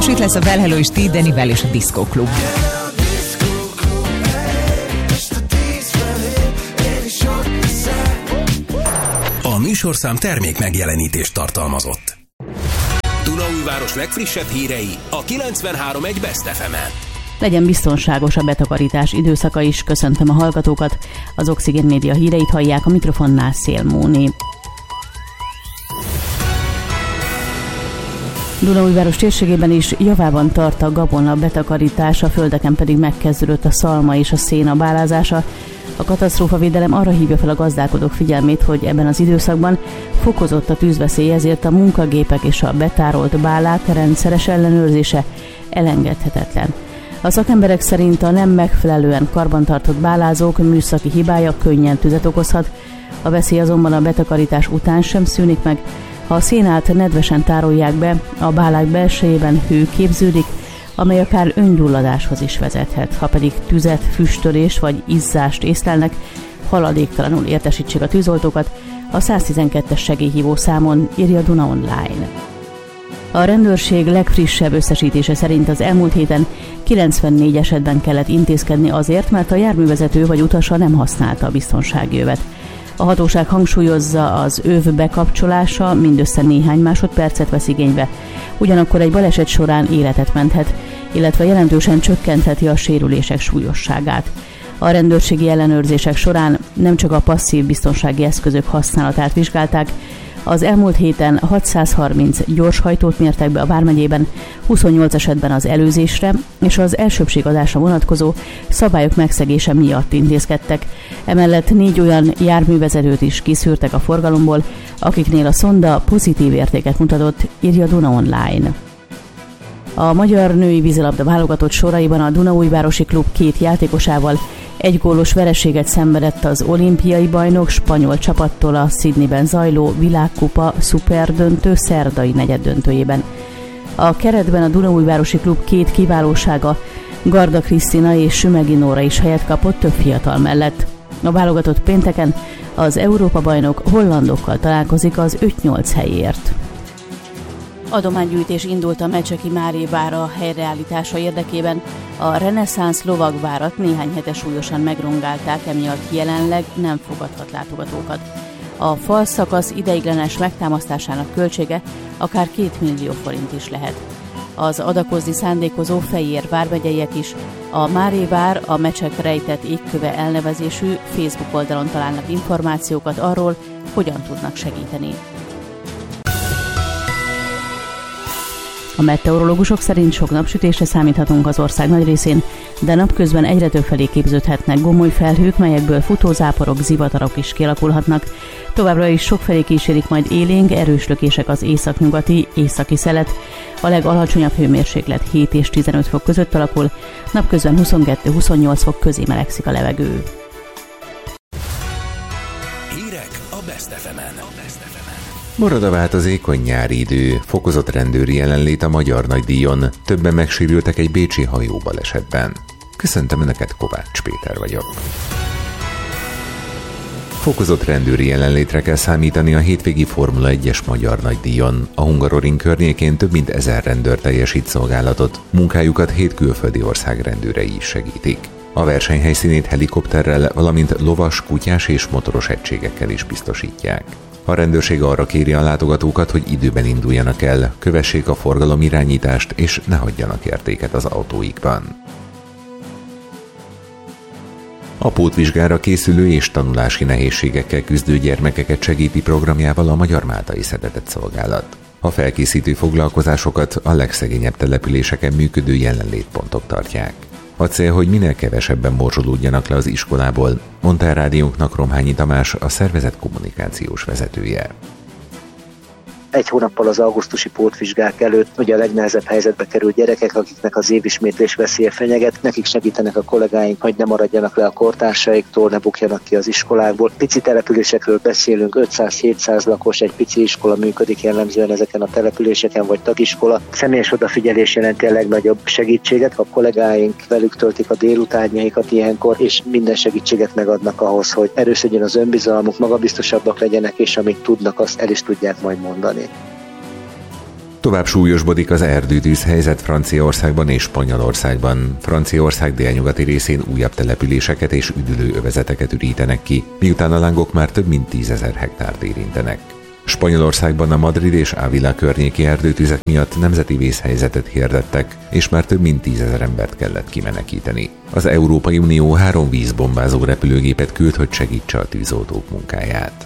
és itt lesz a Well Hello és T. Danivel és a Disco Club. A műsorszám termék megjelenítést tartalmazott. Dunaújváros legfrissebb hírei a 93.1 Best FM-en. Legyen biztonságos a betakarítás időszaka is. Köszöntöm a hallgatókat. Az Oxigén Média híreit hallják, a mikrofonnál Szél Móni. Dunaújváros térségében is javában tart a gabona betakarítása, a földeken pedig megkezdődött a szalma és a széna bálázása. A katasztrófavédelem arra hívja fel a gazdálkodók figyelmét, hogy ebben az időszakban fokozott a tűzveszély, ezért a munkagépek és a betárolt bálák rendszeres ellenőrzése elengedhetetlen. A szakemberek szerint a nem megfelelően karbantartott bálázók műszaki hibája könnyen tüzet okozhat. A veszély azonban a betakarítás után sem szűnik meg. Ha a szénát nedvesen tárolják be, a bálák belsejében hő képződik, amely akár öngyulladáshoz is vezethet. Ha pedig tüzet, füstölés vagy izzást észlelnek, haladéktalanul értesítsék a tűzoltókat a 112-es segélyhívó számon, írja Duna Online. A rendőrség legfrissebb összesítése szerint az elmúlt héten 94 esetben kellett intézkedni azért, mert a járművezető vagy utasa nem használta a biztonsági övet. A hatóság hangsúlyozza, az öv bekapcsolása mindössze néhány másodpercet vesz igénybe, ugyanakkor egy baleset során életet menthet, illetve jelentősen csökkentheti a sérülések súlyosságát. A rendőrségi ellenőrzések során nem csak a passzív biztonsági eszközök használatát vizsgálták, az elmúlt héten 630 gyorshajtót mértek be a vármegyében, 28 esetben az előzésre és az elsőbbségadásra vonatkozó szabályok megszegése miatt intézkedtek. Emellett 4 olyan járművezetőt is kiszűrtek a forgalomból, akiknél a szonda pozitív értéket mutatott, írja Duna Online. A magyar női vízilabda válogatott soraiban a Dunaújvárosi klub 2 játékosával egy gólos vereséget szenvedett az olimpiai bajnok spanyol csapattól a Sydneyben zajló világkupa szuperdöntő szerdai negyeddöntőjében. A keretben a Dunaújvárosi klub 2 kiválósága, Garda Krisztina és Sümegi Nóra is helyet kapott több fiatal mellett. A válogatott pénteken az Európa-bajnok hollandokkal találkozik az 5-8 helyért. Adománygyűjtés indult a Mecseki Mária vára helyreállítása érdekében. A reneszánsz lovagvárat néhány hete súlyosan megrongálták, emiatt jelenleg nem fogadhat látogatókat. A falszakasz ideiglenes megtámasztásának költsége akár 2 millió forint is lehet. Az adakozni szándékozó Fejér vármegyeiek is a Mária vár a Mecsek rejtett égköve elnevezésű Facebook oldalon találnak információkat arról, hogyan tudnak segíteni. A meteorológusok szerint sok napsütésre számíthatunk az ország nagy részén, de napközben egyre többfelé képződhetnek gomoly felhők, melyekből futózáporok, zivatarok is kialakulhatnak. Továbbra is sokfelé kísérik majd élénk, erős lökések az északnyugati, északi szelet. A legalacsonyabb hőmérséklet 7 és 15 fok között alakul, napközben 22-28 fok közé melegszik a levegő. Hírek a Best FM-en. Marad a változékony nyári idő, fokozott rendőri jelenlét a Magyar Nagydíjon, többen megsérültek egy bécsi hajóbalesetben. Köszöntöm Önöket, Kovács Péter vagyok. Fokozott rendőri jelenlétre kell számítani a hétvégi Formula 1-es Magyar Nagydíjon. A Hungaroring környékén több mint 1000 rendőr teljesít szolgálatot, munkájukat 7 külföldi ország rendőrei is segítik. A verseny helyszínét helikopterrel, valamint lovas, kutyás és motoros egységekkel is biztosítják. A rendőrség arra kéri a látogatókat, hogy időben induljanak el, kövessék a forgalomirányítást és ne hagyjanak értéket az autóikban. A pótvizsgára készülő és tanulási nehézségekkel küzdő gyermekeket segíti programjával a Magyar Máltai Szeretett Szolgálat. A felkészítő foglalkozásokat a legszegényebb településeken működő jelenlétpontok tartják. A cél, hogy minél kevesebben morzsolódjanak le az iskolából, mondta a rádiónknak Romhányi Tamás, a szervezet kommunikációs vezetője. Egy hónappal az augusztusi pótvizsgák előtt ugye a legnehezebb helyzetbe került gyerekek, akiknek az évismétlés veszélye fenyeget, nekik segítenek a kollégáink, hogy ne maradjanak le a kortársaiktól, ne bukjanak ki az iskolákból. Pici településekről beszélünk, 500-700 lakos, egy pici iskola működik jellemzően ezeken a településeken, vagy tagiskola. Személyes odafigyelés jelenti a legnagyobb segítséget, a kollégáink velük töltik a délutánjaikat ilyenkor, és minden segítséget megadnak ahhoz, hogy erősödjön az önbizalmuk, magabiztosabbak legyenek, és amit tudnak, azt el is tudják majd mondani. Tovább súlyosbodik az erdőtűz helyzet Franciaországban és Spanyolországban. Franciaország délnyugati részén újabb településeket és üdülőövezeteket ürítenek ki, miután a lángok már több mint 10 000 hektárt érintenek. Spanyolországban a Madrid és Ávila környéki erdőtüzek miatt nemzeti vészhelyzetet hirdettek, és már több mint 10 000 embert kellett kimenekíteni. Az Európai Unió 3 vízbombázó repülőgépet küld, hogy segítse a tűzoltók munkáját.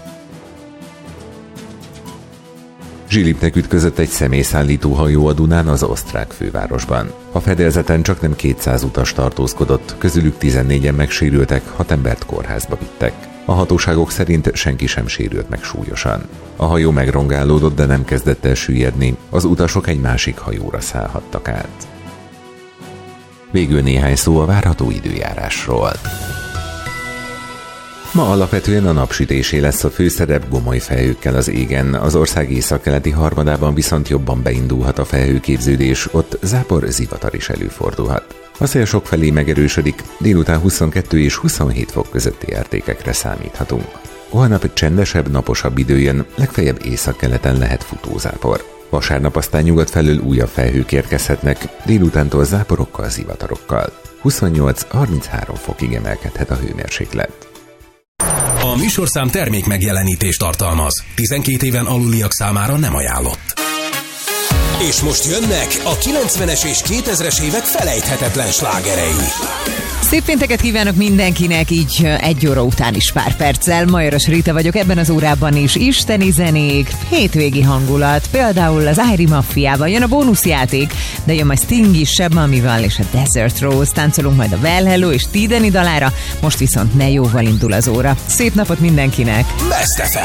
Zsilipnek ütközött egy személyszállító hajó a Dunán az osztrák fővárosban. A fedélzeten csaknem 200 utas tartózkodott, közülük 14-en megsérültek, 6 embert kórházba vittek. A hatóságok szerint senki sem sérült meg súlyosan. A hajó megrongálódott, de nem kezdett el süllyedni, az utasok egy másik hajóra szállhattak át. Végül néhány szó a várható időjárásról. Ma alapvetően a napsütésé lesz a főszerep gomoly felhőkkel az égen, az ország északkeleti harmadában viszont jobban beindulhat a felhőképződés, ott zápor, zivatar is előfordulhat. A szél sokfelé megerősödik, délután 22 és 27 fok közötti értékekre számíthatunk. Holnap csendesebb, naposabb idő jön, legfeljebb északkeleten lehet futózápor. Vasárnap aztán nyugat felől újabb felhők érkezhetnek, délutántól záporokkal, zivatarokkal. 28-33 fokig emelkedhet a hőmérséklet. A műsorszám termék megjelenítést tartalmaz. 12 éven aluliak számára nem ajánlott. És most jönnek a 90-es és 2000-es évek felejthetetlen slágerei. Szép pénteket kívánok mindenkinek, így 1 óra után is pár perccel. Majoros Rita vagyok, ebben az órában is isteni zenék, hétvégi hangulat, például az Airy Maffiával jön a bónuszjáték, de jön majd Sting is, Seb Mamival és a Desert Rose, táncolunk majd a Well Hello és T. Deni dalára, most viszont ne jóval indul az óra. Szép napot mindenkinek! Best FM.